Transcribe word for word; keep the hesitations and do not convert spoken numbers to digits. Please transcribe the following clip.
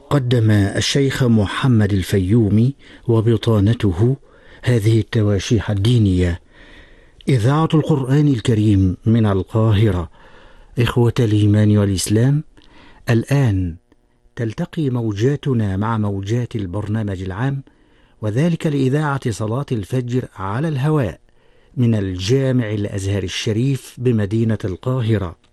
قدم الشيخ محمد الفيومي وبطانته هذه التواشيح الدينية. إذاعة القرآن الكريم من القاهرة. إخوة الإيمان والإسلام، الآن تلتقي موجاتنا مع موجات البرنامج العام، وذلك لإذاعة صلاة الفجر على الهواء من الجامع الأزهر الشريف بمدينة القاهرة.